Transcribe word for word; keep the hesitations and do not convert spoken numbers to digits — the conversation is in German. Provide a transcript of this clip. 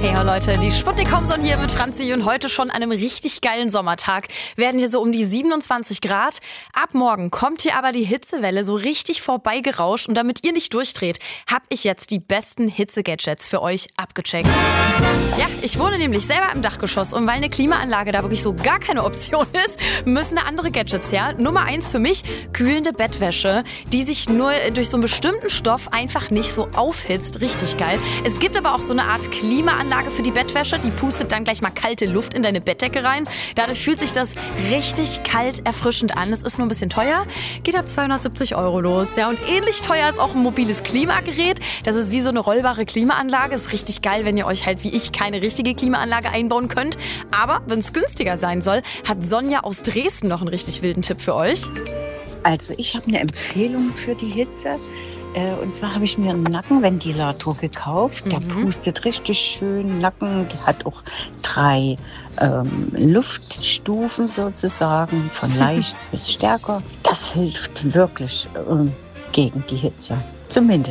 Hey ho Leute, die Sputnik-Homson hier mit Franzi und heute schon an einem richtig geilen Sommertag werden hier so um die siebenundzwanzig Grad. Ab morgen kommt hier aber die Hitzewelle so richtig vorbeigerauscht und damit ihr nicht durchdreht, habe ich jetzt die besten Hitze-Gadgets für euch abgecheckt. Ja, ich wohne nämlich selber im Dachgeschoss und weil eine Klimaanlage da wirklich so gar keine Option ist, müssen da andere Gadgets her. Nummer eins für mich, kühlende Bettwäsche, die sich nur durch so einen bestimmten Stoff einfach nicht so aufhitzt. Richtig geil. Es gibt aber auch so eine Art Klimaanlage für die Bettwäsche, die pustet dann gleich mal kalte Luft in deine Bettdecke rein. Dadurch fühlt sich das richtig kalt erfrischend an. Es ist nur ein bisschen teuer, geht ab zweihundertsiebzig Euro los. Ja, und ähnlich teuer ist auch ein mobiles Klimagerät. Das ist wie so eine rollbare Klimaanlage. Ist richtig geil, wenn ihr euch halt wie ich keine richtige Klimaanlage einbauen könnt. Aber wenn es günstiger sein soll, hat Sonja aus Dresden noch einen richtig wilden Tipp für euch. Also ich habe eine Empfehlung für die Hitze. Und zwar habe ich mir einen Nackenventilator gekauft. Der mhm. pustet richtig schön Nacken. Der hat auch drei ähm, Luftstufen sozusagen, von leicht bis stärker. Das hilft wirklich ähm, gegen die Hitze. Zumindest